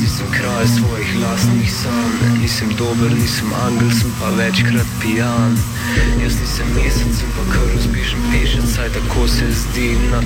sem kralj svojih lastnih sanj. Nisem dober, nisem angel, sem pa večkrat pijan. Jaz nisem mesec, sem pa kar razbižen pešec, saj tako se zdi na